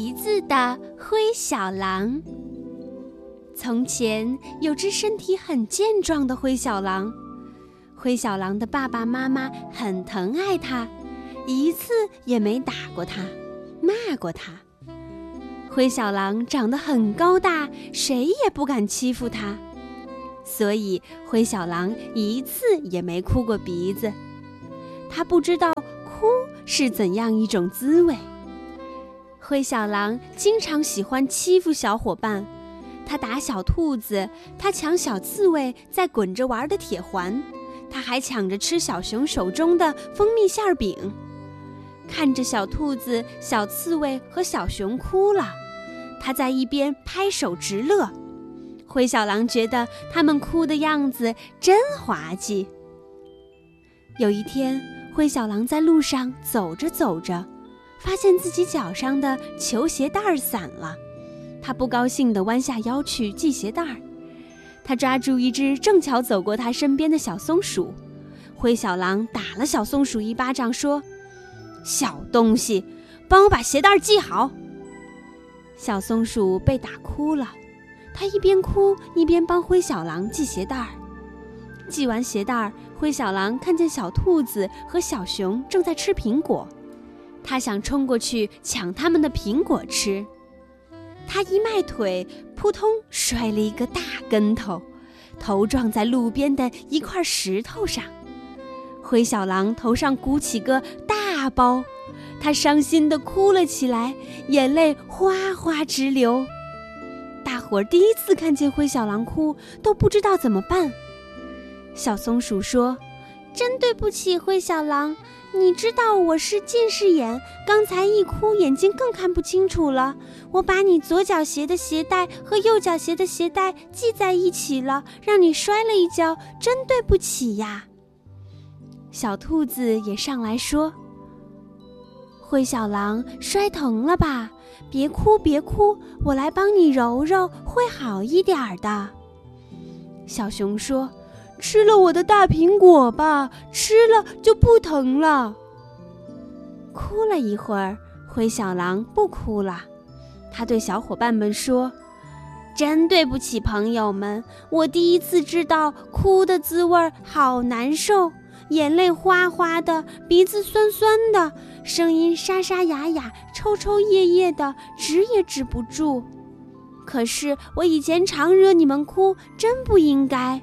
鼻子的灰小狼。从前有只身体很健壮的灰小狼，灰小狼的爸爸妈妈很疼爱它，一次也没打过它，骂过它。灰小狼长得很高大，谁也不敢欺负它，所以灰小狼一次也没哭过鼻子。它不知道哭是怎样一种滋味。灰小狼经常喜欢欺负小伙伴，他打小兔子，他抢小刺猬在滚着玩的铁环，他还抢着吃小熊手中的蜂蜜馅饼。看着小兔子、小刺猬和小熊哭了，他在一边拍手直乐。灰小狼觉得他们哭的样子真滑稽。有一天，灰小狼在路上走着走着，发现自己脚上的球鞋带散了，他不高兴地弯下腰去系鞋带。他抓住一只正巧走过他身边的小松鼠，灰小狼打了小松鼠一巴掌，说：“小东西，帮我把鞋带系好。”小松鼠被打哭了，他一边哭一边帮灰小狼系鞋带。系完鞋带，灰小狼看见小兔子和小熊正在吃苹果，他想冲过去抢他们的苹果吃。他一迈腿，扑通摔了一个大跟头，头撞在路边的一块石头上。灰小狼头上鼓起个大包，他伤心地哭了起来，眼泪哗哗直流。大伙儿第一次看见灰小狼哭，都不知道怎么办。小松鼠说：“真对不起，灰小狼，你知道我是近视眼，刚才一哭眼睛更看不清楚了。我把你左脚鞋的鞋带和右脚鞋的鞋带系在一起了，让你摔了一跤，真对不起呀。”小兔子也上来说：“灰小狼，摔疼了吧？别哭别哭，我来帮你揉揉，会好一点的。”小熊说：“吃了我的大苹果吧，吃了就不疼了。”哭了一会儿，灰小狼不哭了。他对小伙伴们说：“真对不起，朋友们，我第一次知道哭的滋味好难受，眼泪哗哗的，鼻子酸酸的，声音沙沙哑哑，抽抽噎噎的，止也止不住。可是我以前常惹你们哭，真不应该。”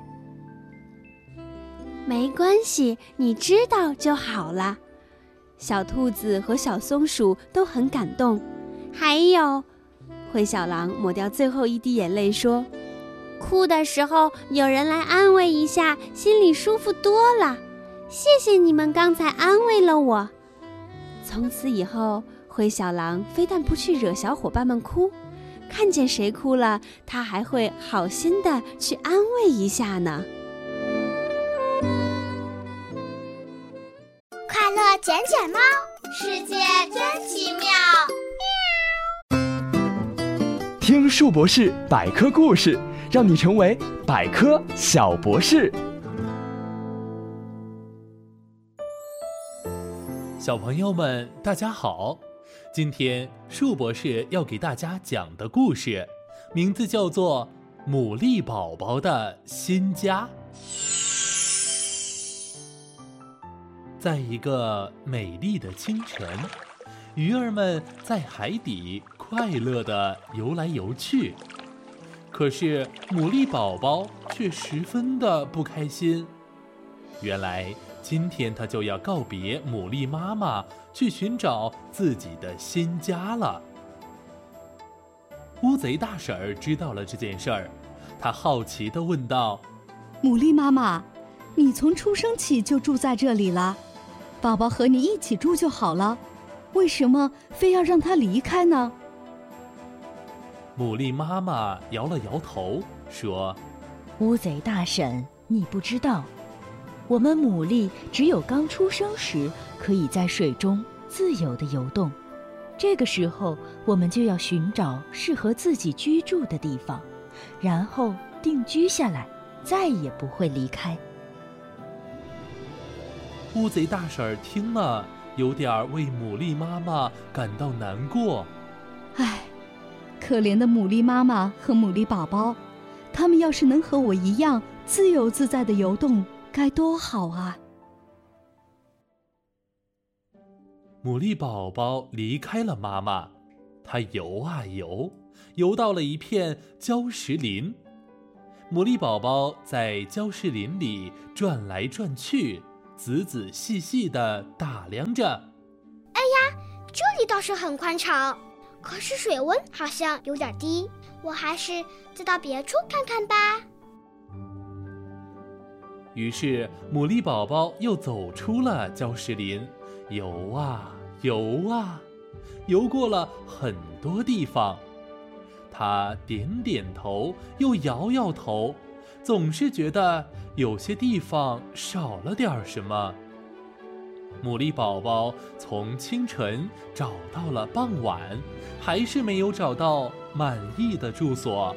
没关系，你知道就好了。小兔子和小松鼠都很感动。还有，灰小狼抹掉最后一滴眼泪说：“哭的时候有人来安慰一下，心里舒服多了。谢谢你们刚才安慰了我。”从此以后，灰小狼非但不去惹小伙伴们哭，看见谁哭了，他还会好心的去安慰一下呢。 快乐捡捡猫，世界真奇妙。 听树博士百科故事，让你成为百科小博士。 小朋友们，大家好！今天树博士要给大家讲的故事，名字叫做《牡蛎宝宝的新家》。在一个美丽的清晨，鱼儿们在海底快乐地游来游去，可是牡蛎宝宝却十分的不开心。原来今天他就要告别牡蛎妈妈，去寻找自己的新家了。乌贼大婶儿知道了这件事儿，她好奇地问道：“ 牡蛎妈妈，你从出生起就住在这里了，宝宝和你一起住就好了，为什么非要让他离开呢？” 牡蛎妈妈摇了摇头，说：“ 乌贼大婶，你不知道，我们牡蛎只有刚出生时可以在水中自由地游动，这个时候我们就要寻找适合自己居住的地方，然后定居下来，再也不会离开。” 乌贼大婶听了，有点为牡蛎妈妈感到难过。 唉， 可怜的牡蛎妈妈和牡蛎宝宝，他们要是能和我一样自由自在地游动，该多好啊！ 牡蛎宝宝离开了妈妈，它游啊游，游到了一片礁石林。牡蛎宝宝在礁石林里转来转去，仔仔细细地打量着。 哎呀，这里倒是很宽敞，可是水温好像有点低，我还是再到别处看看吧。 于是牡蛎宝宝又走出了礁石林，游啊游啊，游过了很多地方。他点点头，又摇摇头，总是觉得有些地方少了点什么。牡蛎宝宝从清晨找到了傍晚，还是没有找到满意的住所。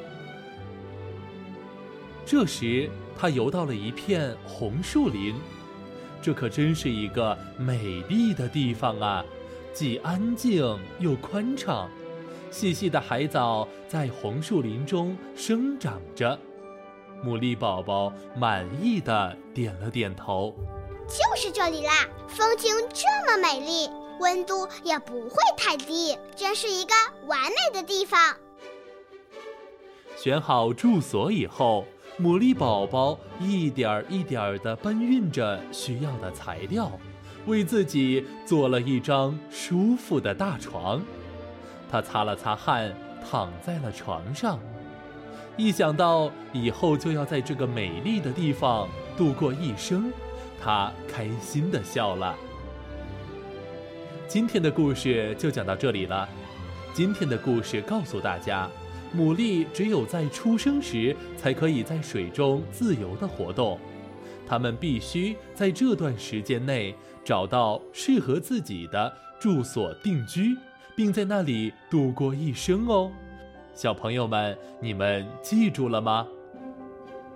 这时，他游到了一片红树林，这可真是一个美丽的地方啊，既安静又宽敞。细细的海藻在红树林中生长着，牡蛎宝宝满意的点了点头。 就是这里啦，风景这么美丽，温度也不会太低，真是一个完美的地方。 选好住所以后，牡蛎宝宝一点一点地搬运着需要的材料，为自己做了一张舒服的大床。他擦了擦汗，躺在了床上。一想到以后就要在这个美丽的地方度过一生，他开心地笑了。今天的故事就讲到这里了。今天的故事告诉大家，牡蛎只有在出生时才可以在水中自由地活动，它们必须在这段时间内找到适合自己的住所定居，并在那里度过一生哦。小朋友们，你们记住了吗？